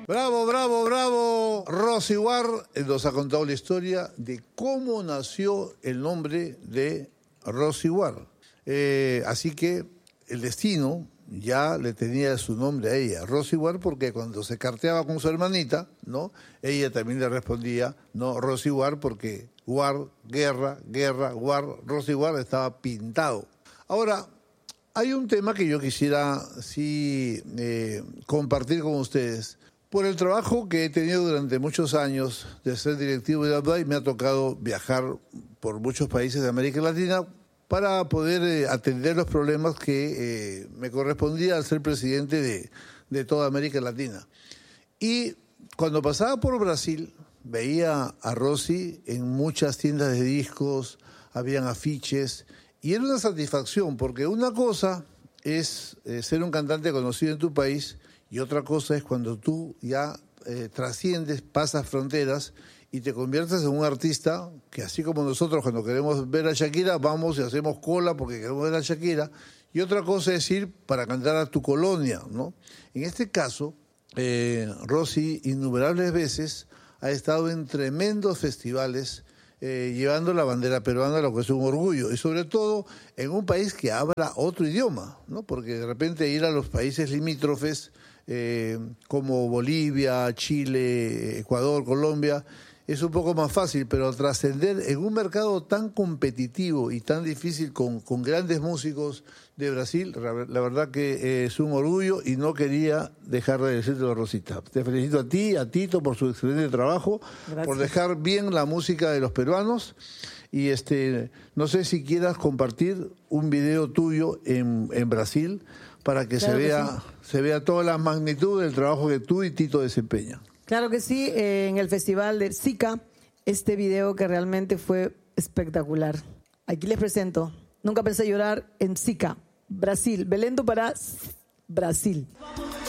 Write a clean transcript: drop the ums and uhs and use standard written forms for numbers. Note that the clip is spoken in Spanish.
Bravo, bravo, bravo. Rosy Ward nos ha contado la historia de cómo nació el nombre de Rosy Ward. Así que el destino ya le tenía su nombre a ella, Rosy Ward, porque cuando se carteaba con su hermanita, ¿no? Ella también le respondía, no, Rosy Ward, porque Ward, guerra, guerra, Ward, Rosy Ward estaba pintado. Ahora, hay un tema que yo quisiera compartir con ustedes. Por el trabajo que he tenido durante muchos años de ser directivo de ABDAI, me ha tocado viajar por muchos países de América Latina para poder atender los problemas que me correspondía al ser presidente de toda América Latina. Y cuando pasaba por Brasil, veía a Rosy en muchas tiendas de discos, habían afiches, y era una satisfacción, porque una cosa es ser un cantante conocido en tu país, y otra cosa es cuando tú ya trasciendes, pasas fronteras y te conviertes en un artista que, así como nosotros cuando queremos ver a Shakira, vamos y hacemos cola porque queremos ver a Shakira. Y otra cosa es ir para cantar a tu colonia, ¿no? En este caso, Rosy innumerables veces ha estado en tremendos festivales llevando la bandera peruana, lo que es un orgullo, y sobre todo en un país que habla otro idioma, ¿no? Porque de repente ir a los países limítrofes como Bolivia, Chile, Ecuador, Colombia, es un poco más fácil, pero trascender en un mercado tan competitivo y tan difícil con grandes músicos de Brasil, la verdad que es un orgullo y no quería dejar de decirte, Rosita. Te felicito a ti, a Tito por su excelente trabajo, gracias, por dejar bien la música de los peruanos. Y no sé si quieras compartir un video tuyo en Brasil para que, claro, se vea toda la magnitud del trabajo que tú y Tito desempeñan. Claro que sí, en el festival de Zika, este video que realmente fue espectacular. Aquí les presento, Nunca pensé llorar en Zika, Brasil, Belém do Pará, Brasil.